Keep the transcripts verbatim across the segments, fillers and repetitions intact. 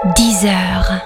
dix heures.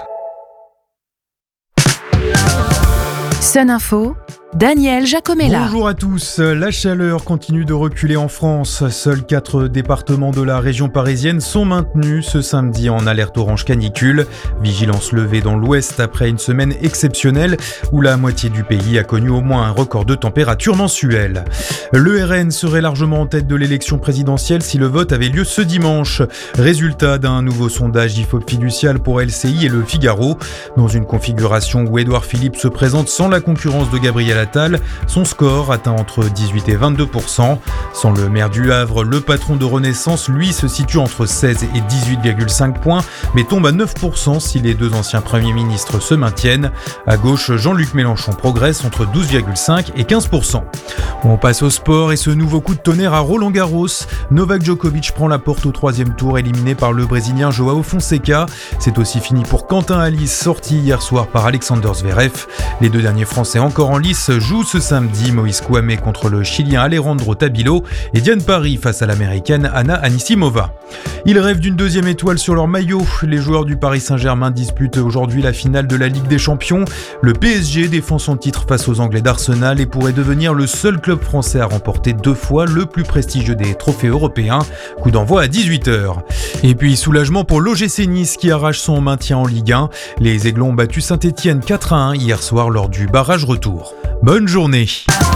Sun Info, Daniel Giacomella. Bonjour à tous. La chaleur continue de reculer en France. Seuls quatre départements de la région parisienne sont maintenus ce samedi en alerte orange canicule. Vigilance levée dans l'ouest après une semaine exceptionnelle où la moitié du pays a connu au moins un record de température mensuelle. Le R N serait largement en tête de l'élection présidentielle si le vote avait lieu ce dimanche. Résultat d'un nouveau sondage I F O P fiducial pour L C I et Le Figaro. Dans une configuration où Édouard Philippe se présente sans la concurrence de Gabriel Attal, son score atteint entre dix-huit et vingt-deux pour cent. Sans le maire du Havre, le patron de Renaissance, lui, se situe entre seize et dix-huit virgule cinq points, mais tombe à neuf pour cent si les deux anciens premiers ministres se maintiennent. À gauche, Jean-Luc Mélenchon progresse entre douze virgule cinq et quinze pour cent. On passe au sport et ce nouveau coup de tonnerre à Roland-Garros. Novak Djokovic prend la porte au troisième tour, éliminé par le Brésilien Joao Fonseca. C'est aussi fini pour Quentin Halys, sorti hier soir par Alexander Zverev. Les deux derniers Français encore en lice jouent ce samedi. Moïse Kouamé contre le Chilien Alejandro Tabilo et Diane Parry face à l'Américaine Anna Anisimova. Ils rêvent d'une deuxième étoile sur leur maillot. Les joueurs du Paris Saint-Germain disputent aujourd'hui la finale de la Ligue des Champions. Le P S G défend son titre face aux Anglais d'Arsenal et pourrait devenir le seul club français à remporter deux fois le plus prestigieux des trophées européens. Coup d'envoi à dix-huit heures. Et puis soulagement pour l'O G C Nice qui arrache son maintien en Ligue un. Les Aiglons ont battu Saint-Etienne quatre à un hier soir lors du barrage retour. Bonne journée.